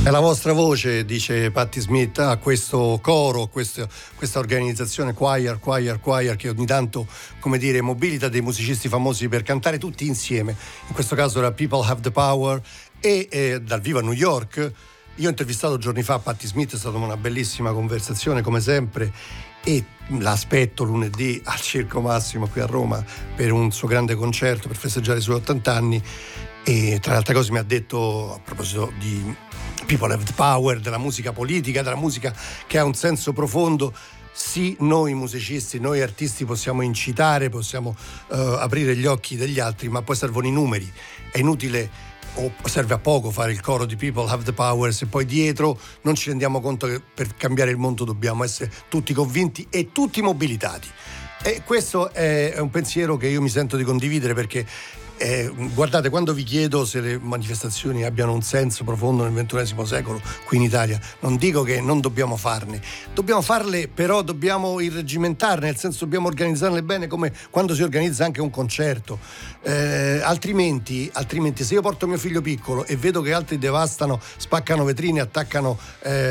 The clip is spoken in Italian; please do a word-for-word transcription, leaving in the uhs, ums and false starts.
È la vostra voce, dice Patti Smith, a questo coro, questo, questa organizzazione Choir, Choir, Choir, che ogni tanto, come dire, mobilita dei musicisti famosi per cantare tutti insieme. In questo caso era People Have the Power e eh, dal vivo a New York. Io ho intervistato giorni fa Patti Smith, è stata una bellissima conversazione come sempre e l'aspetto lunedì al Circo Massimo qui a Roma per un suo grande concerto per festeggiare i suoi ottanta anni. E tra le altre cose mi ha detto, a proposito di People Have the Power, della musica politica, della musica che ha un senso profondo, sì, noi musicisti, noi artisti possiamo incitare, possiamo uh, aprire gli occhi degli altri, ma poi servono i numeri. È inutile o serve a poco fare il coro di People Have the Power se poi dietro non ci rendiamo conto che per cambiare il mondo dobbiamo essere tutti convinti e tutti mobilitati. E questo è un pensiero che io mi sento di condividere, perché Eh, guardate, quando vi chiedo se le manifestazioni abbiano un senso profondo nel ventunesimo secolo qui in Italia, non dico che non dobbiamo farne, dobbiamo farle, però dobbiamo irreggimentarne, nel senso dobbiamo organizzarle bene, come quando si organizza anche un concerto. Eh, altrimenti, altrimenti se io porto mio figlio piccolo e vedo che altri devastano, spaccano vetrine, attaccano eh,